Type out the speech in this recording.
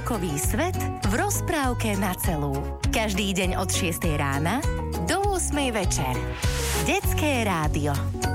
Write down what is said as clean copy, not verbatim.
rozprávkový svet v rozprávke na celú. Každý deň od 6 rána do 8 večer. Detské rádio.